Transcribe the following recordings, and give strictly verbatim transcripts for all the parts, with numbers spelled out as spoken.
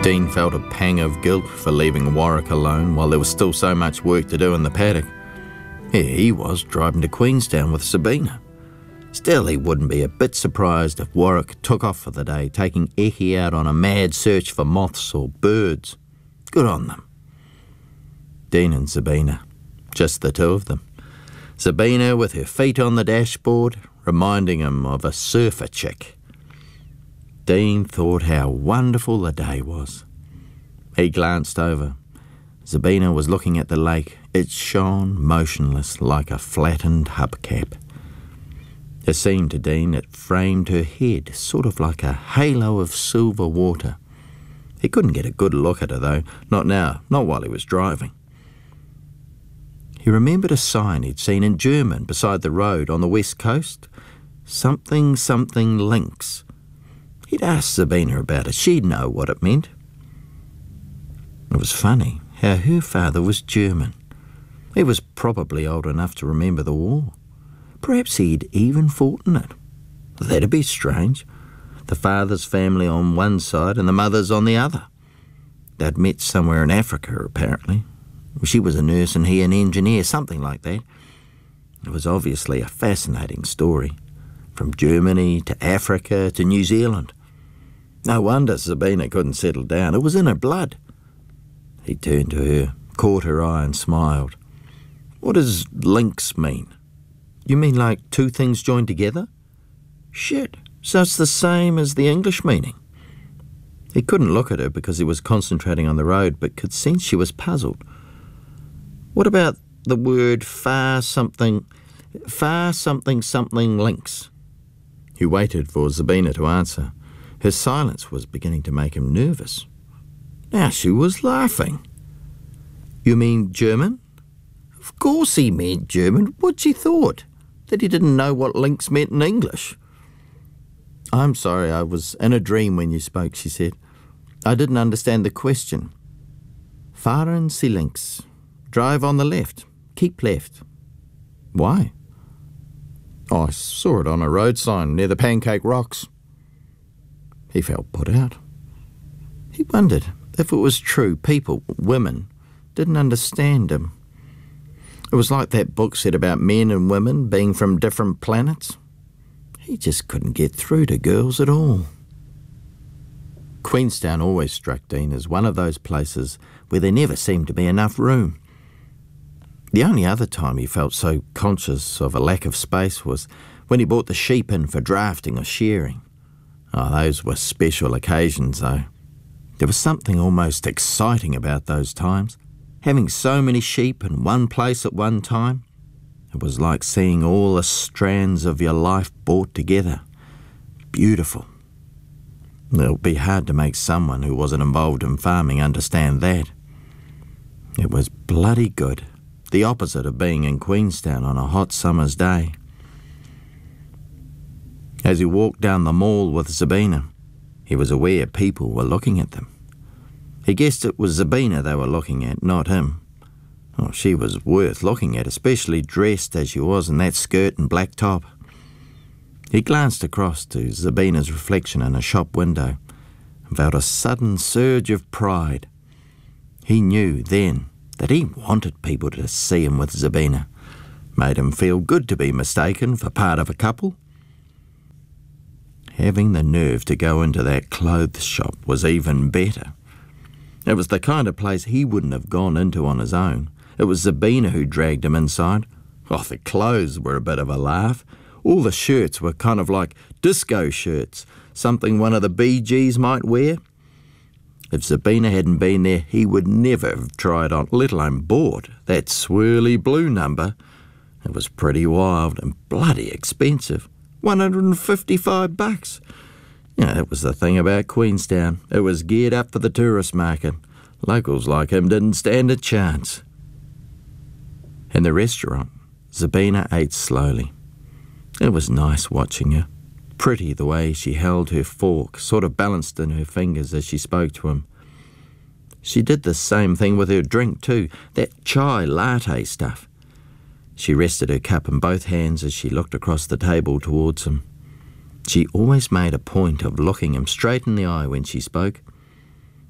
Dean felt a pang of guilt for leaving Warwick alone while there was still so much work to do in the paddock. Here he was, driving to Queenstown with Sabina. Still, he wouldn't be a bit surprised if Warwick took off for the day, taking Eki out on a mad search for moths or birds. Good on them. Dean and Sabina, just the two of them. Sabina with her feet on the dashboard, reminding him of a surfer chick. Dean thought how wonderful the day was. He glanced over. Sabina was looking at the lake. It shone motionless like a flattened hubcap. It seemed to Dean it framed her head, sort of like a halo of silver water. He couldn't get a good look at her, though, not now, not while he was driving. He remembered a sign he'd seen in German beside the road on the west coast. Something, something links. He'd asked Sabina about it. She'd know what it meant. It was funny how her father was German. He was probably old enough to remember the war. Perhaps he'd even fought in it. That'd be strange. The father's family on one side and the mother's on the other. They'd met somewhere in Africa, apparently. She was a nurse and he an engineer, something like that. It was obviously a fascinating story. From Germany to Africa to New Zealand. No wonder Sabina couldn't settle down. It was in her blood. He turned to her, caught her eye and smiled. What does links mean? You mean like two things joined together? Shit, so it's the same as the English meaning. He couldn't look at her because he was concentrating on the road, but could sense she was puzzled. What about the word far something, far something something links? He waited for Sabina to answer. Her silence was beginning to make him nervous. Now she was laughing. You mean German? Of course he meant German. What'd she thought? That he didn't know what links meant in English? I'm sorry, I was in a dream when you spoke, she said. I didn't understand the question. Fahren Sie links. Drive on the left. Keep left. Why? Oh, I saw it on a road sign near the Pancake Rocks. He felt put out. He wondered if it was true people, women, didn't understand him. It was like that book said about men and women being from different planets. He just couldn't get through to girls at all. Queenstown always struck Dean as one of those places where there never seemed to be enough room. The only other time he felt so conscious of a lack of space was when he brought the sheep in for drafting or shearing. Oh, those were special occasions, though. There was something almost exciting about those times. Having so many sheep in one place at one time. It was like seeing all the strands of your life brought together. Beautiful. It would be hard to make someone who wasn't involved in farming understand that. It was bloody good. The opposite of being in Queenstown on a hot summer's day. As he walked down the mall with Sabina, he was aware people were looking at them. He guessed it was Sabina they were looking at, not him. Oh, she was worth looking at, especially dressed as she was in that skirt and black top. He glanced across to Sabina's reflection in a shop window and felt a sudden surge of pride. He knew then that he wanted people to see him with Sabina. Made him feel good to be mistaken for part of a couple. Having the nerve to go into that clothes shop was even better. It was the kind of place he wouldn't have gone into on his own. It was Sabina who dragged him inside. Oh, the clothes were a bit of a laugh. All the shirts were kind of like disco shirts, something one of the Bee Gees might wear. If Sabina hadn't been there, he would never have tried on, let alone bought, that swirly blue number. It was pretty wild and bloody expensive. one hundred fifty-five bucks. You know, that was the thing about Queenstown. It was geared up for the tourist market. Locals like him didn't stand a chance. In the restaurant, Sabina ate slowly. It was nice watching her. Pretty the way she held her fork, sort of balanced in her fingers as she spoke to him. She did the same thing with her drink too, that chai latte stuff. She rested her cup in both hands as she looked across the table towards him. She always made a point of looking him straight in the eye when she spoke.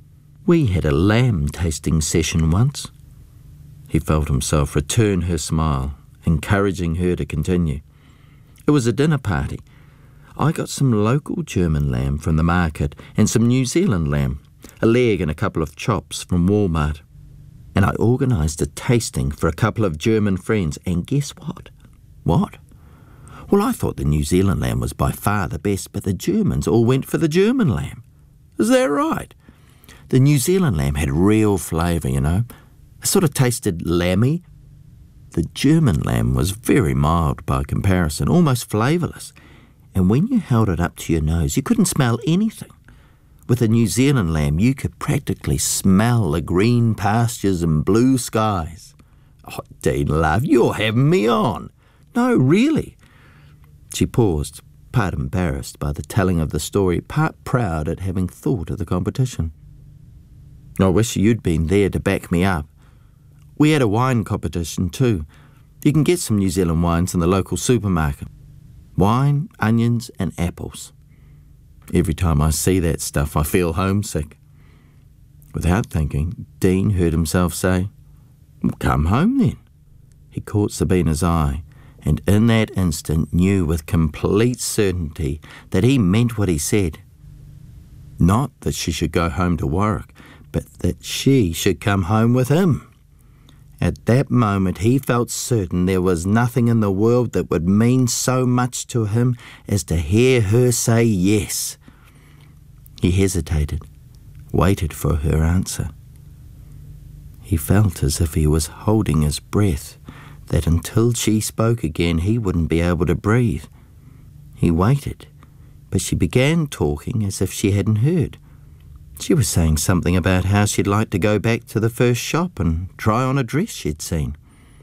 We had a lamb tasting session once." He felt himself return her smile, encouraging her to continue. "It was a dinner party. I got some local German lamb from the market and some New Zealand lamb, a leg and a couple of chops from Walmart. And I organised a tasting for a couple of German friends, and guess what? What? Well, I thought the New Zealand lamb was by far the best, but the Germans all went for the German lamb. Is that right? The New Zealand lamb had real flavour, you know. It sort of tasted lamby. The German lamb was very mild by comparison, almost flavourless. And when you held it up to your nose, you couldn't smell anything. With the New Zealand lamb, you could practically smell the green pastures and blue skies." "Oh, Dean, love, you're having me on." "No, really." She paused, part embarrassed by the telling of the story, part proud at having thought of the competition. "I wish you'd been there to back me up. We had a wine competition too. You can get some New Zealand wines in the local supermarket. Wine, onions and apples. Every time I see that stuff, I feel homesick." Without thinking, Dean heard himself say, "Well, come home then." He caught Sabina's eye, and in that instant knew with complete certainty that he meant what he said. Not that she should go home to Warwick, but that she should come home with him. At that moment he felt certain there was nothing in the world that would mean so much to him as to hear her say yes. He hesitated, waited for her answer. He felt as if he was holding his breath, that until she spoke again he wouldn't be able to breathe. He waited, but she began talking as if she hadn't heard. She was saying something about how she'd like to go back to the first shop and try on a dress she'd seen.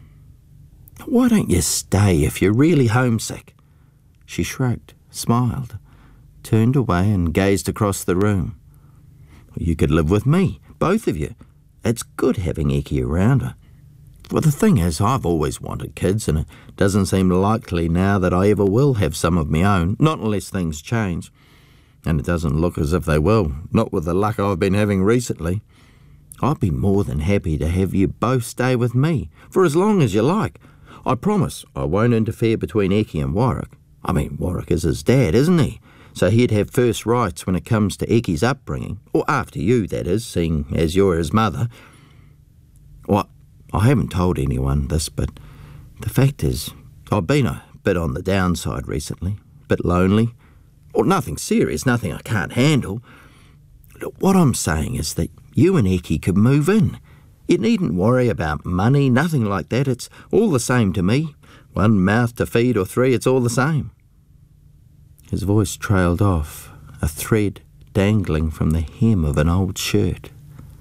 "Why don't you stay if you're really homesick?" She shrugged, smiled, turned away and gazed across the room. "You could live with me, both of you. It's good having Eki around her. Well, the thing is, I've always wanted kids, and it doesn't seem likely now that I ever will have some of my own, not unless things change. And it doesn't look as if they will, not with the luck I've been having recently. I'd be more than happy to have you both stay with me, for as long as you like. I promise I won't interfere between Eki and Warwick. I mean, Warwick is his dad, isn't he? So he'd have first rights when it comes to Eki's upbringing, or after you, that is, seeing as you're his mother. Well, I haven't told anyone this, but the fact is, I've been a bit on the downside recently, a bit lonely. Well, nothing serious, nothing I can't handle. Look, what I'm saying is that you and Eki could move in. You needn't worry about money, nothing like that. It's all the same to me. One mouth to feed or three, it's all the same." His voice trailed off, a thread dangling from the hem of an old shirt.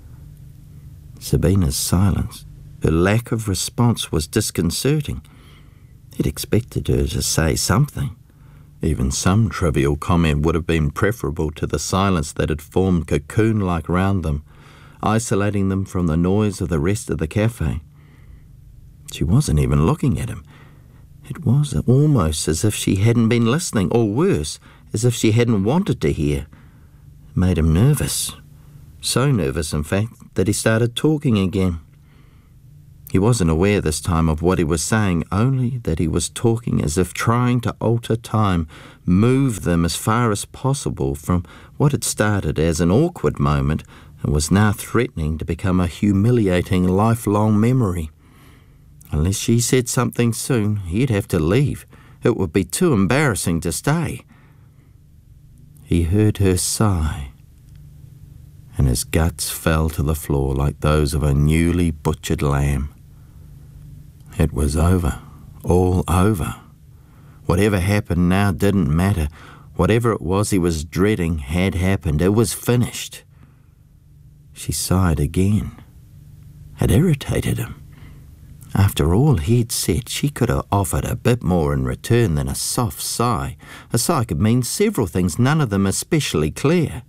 Sabina's silence, her lack of response, was disconcerting. He'd expected her to say something. Even some trivial comment would have been preferable to the silence that had formed cocoon-like round them, isolating them from the noise of the rest of the cafe. She wasn't even looking at him. It was almost as if she hadn't been listening, or worse, as if she hadn't wanted to hear. It made him nervous. So nervous, in fact, that he started talking again. He wasn't aware this time of what he was saying, only that he was talking as if trying to alter time, move them as far as possible from what had started as an awkward moment and was now threatening to become a humiliating lifelong memory. Unless she said something soon, he'd have to leave. It would be too embarrassing to stay. He heard her sigh, and his guts fell to the floor like those of a newly butchered lamb. It was over, all over. Whatever happened now didn't matter. Whatever it was he was dreading had happened. It was finished. She sighed again. It irritated him. After all he'd said, she could have offered a bit more in return than a soft sigh. A sigh could mean several things, none of them especially clear.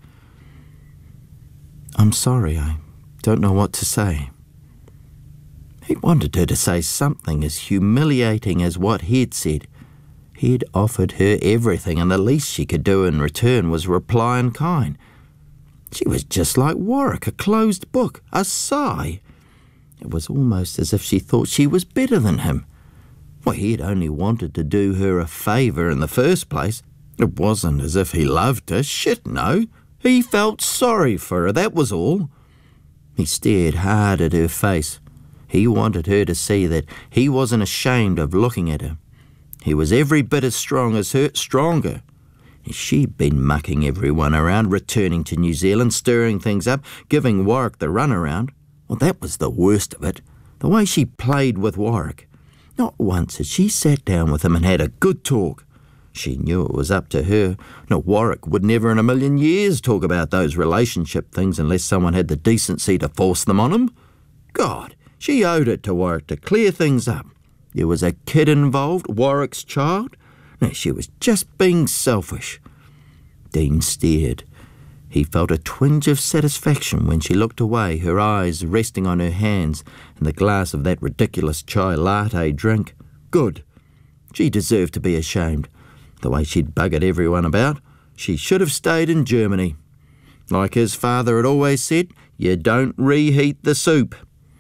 "I'm sorry, I don't know what to say." He wanted her to say something as humiliating as what he'd said. He'd offered her everything, and the least she could do in return was reply in kind. She was just like Warwick, a closed book, a sigh. It was almost as if she thought she was better than him. Well, he had only wanted to do her a favour in the first place. It wasn't as if he loved her. Shit, no. He felt sorry for her, that was all. He stared hard at her face. He wanted her to see that he wasn't ashamed of looking at her. He was every bit as strong as her, stronger. She'd been mucking everyone around, returning to New Zealand, stirring things up, giving Warwick the runaround. Well, that was the worst of it, the way she played with Warwick. Not once had she sat down with him and had a good talk. She knew it was up to her. No, Warwick would never in a million years talk about those relationship things unless someone had the decency to force them on him. God, she owed it to Warwick to clear things up. There was a kid involved, Warwick's child. Now, she was just being selfish. Dean stared. He felt a twinge of satisfaction when she looked away, her eyes resting on her hands and the glass of that ridiculous chai latte drink. Good. She deserved to be ashamed. The way she'd buggered everyone about, she should have stayed in Germany. Like his father had always said, you don't reheat the soup.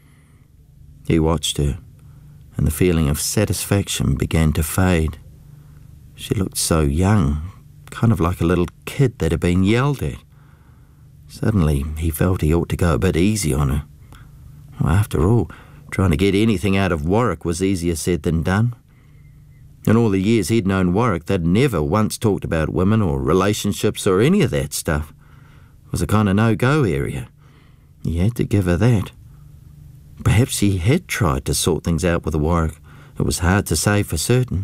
He watched her, and the feeling of satisfaction began to fade. She looked so young, kind of like a little kid that had been yelled at. Suddenly, he felt he ought to go a bit easy on her. Well, after all, trying to get anything out of Warwick was easier said than done. In all the years he'd known Warwick, they'd never once talked about women or relationships or any of that stuff. It was a kind of no-go area. He had to give her that. Perhaps he had tried to sort things out with Warwick. It was hard to say for certain.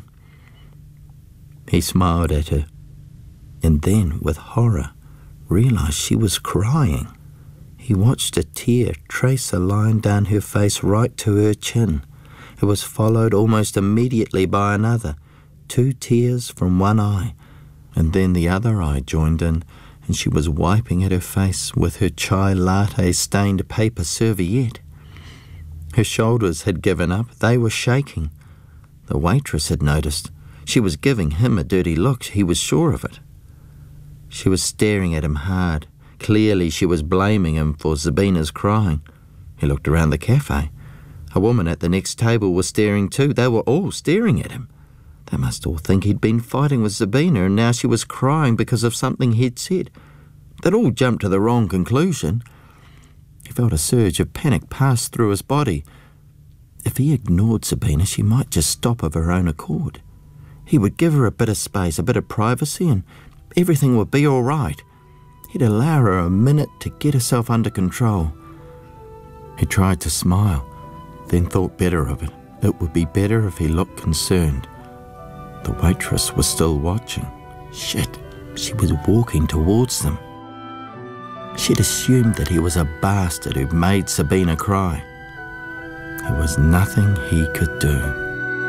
He smiled at her, and then, with horror, realised she was crying. He watched a tear trace a line down her face right to her chin. It was followed almost immediately by another, two tears from one eye, and then the other eye joined in, and she was wiping at her face with her chai latte-stained paper serviette. Her shoulders had given up. They were shaking. The waitress had noticed. She was giving him a dirty look. He was sure of it. She was staring at him hard. Clearly she was blaming him for Sabina's crying. He looked around the cafe. A woman at the next table was staring too. They were all staring at him. They must all think he'd been fighting with Sabina and now she was crying because of something he'd said. They'd all jumped to the wrong conclusion. He felt a surge of panic pass through his body. If he ignored Sabina, she might just stop of her own accord. He would give her a bit of space, a bit of privacy, and everything would be all right. He'd allow her a minute to get herself under control. He tried to smile, then thought better of it. It would be better if he looked concerned. The waitress was still watching. Shit, she was walking towards them. She'd assumed that he was a bastard who'd made Sabina cry. There was nothing he could do.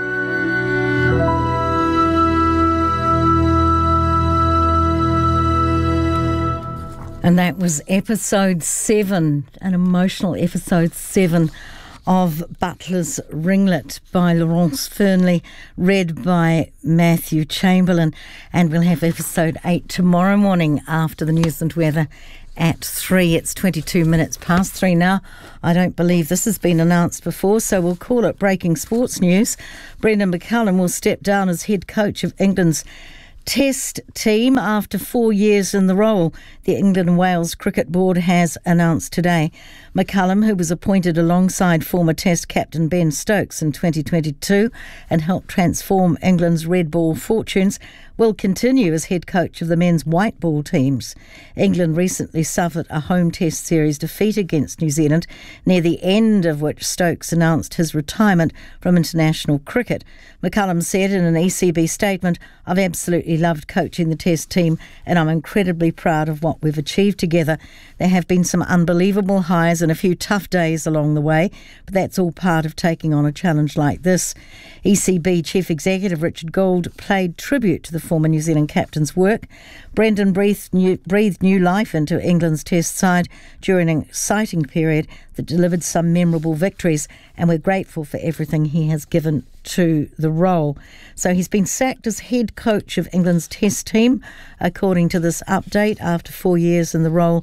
And that was episode seven, an emotional episode seven of Butler's Ringlet by Laurence Fernley, read by Matthew Chamberlain. And we'll have episode eight tomorrow morning after the news and weather at three. It's twenty-two minutes past three now. I don't believe this has been announced before, so we'll call it breaking sports news. Brendan McCullum will step down as head coach of England's Test team after four years in the role, the England and Wales Cricket Board has announced today. McCullum, who was appointed alongside former Test captain Ben Stokes in twenty twenty-two and helped transform England's red ball fortunes, will continue as head coach of the men's white ball teams. England recently suffered a home Test series defeat against New Zealand, near the end of which Stokes announced his retirement from international cricket. McCullum said in an E C B statement, "I've absolutely loved coaching the Test team and I'm incredibly proud of what we've achieved together. There have been some unbelievable highs and a few tough days along the way, but that's all part of taking on a challenge like this." E C B Chief Executive Richard Gould paid tribute to the former New Zealand captain's work. Brendan breathed new, breathed new life into England's Test side during an exciting period that delivered some memorable victories, and we're grateful for everything he has given to the role. So he's been sacked as head coach of England's Test team, according to this update, after four years in the role.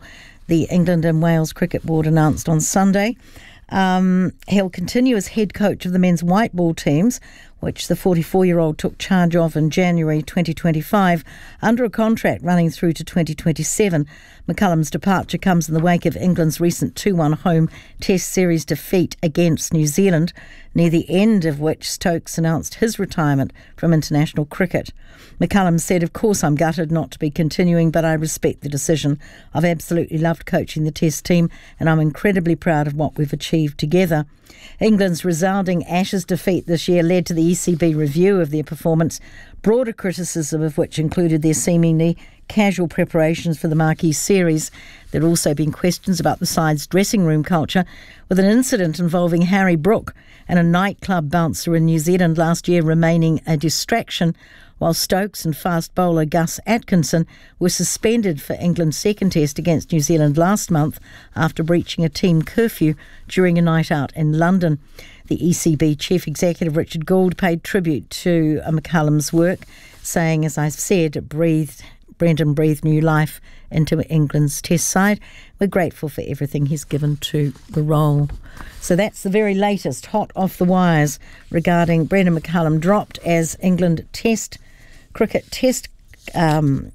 the England and Wales Cricket Board announced on Sunday. Um, he'll continue as head coach of the men's white ball teams, which the forty-four-year-old took charge of in January twenty twenty-five, under a contract running through to twenty twenty-seven. McCullum's departure comes in the wake of England's recent two one home Test series defeat against New Zealand, near the end of which Stokes announced his retirement from international cricket. McCullum said, "Of course I'm gutted not to be continuing, but I respect the decision. I've absolutely loved coaching the Test team and I'm incredibly proud of what we've achieved together." England's resounding Ashes defeat this year led to the E C B review of their performance, broader criticism of which included their seemingly casual preparations for the marquee series. There have also been questions about the side's dressing room culture, with an incident involving Harry Brook and a nightclub bouncer in New Zealand last year remaining a distraction, while Stokes and fast bowler Gus Atkinson were suspended for England's second test against New Zealand last month after breaching a team curfew during a night out in London. The E C B Chief Executive Richard Gould paid tribute to McCullum's work, saying, as I've said, breathed, Brendan breathed new life into England's test side. We're grateful for everything he's given to the role. So that's the very latest, hot off the wires, regarding Brendan McCullum, dropped as England Test cricket test um,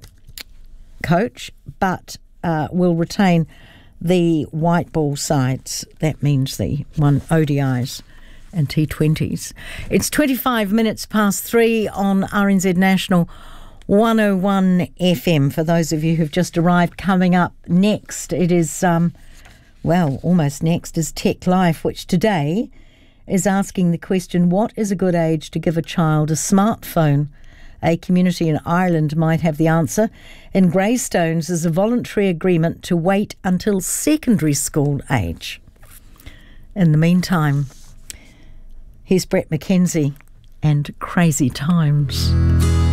coach, but uh, will retain the white ball sides. That means the one O D Is and T twenties. It's twenty-five minutes past three on R N Z National one oh one F M. For those of you who've just arrived, coming up next, it is, um, well, almost next is Tech Life, which today is asking the question, what is a good age to give a child a smartphone? A community in Ireland might have the answer. In Greystones, there's a voluntary agreement to wait until secondary school age. In the meantime, here's Brett McKenzie and Crazy Times.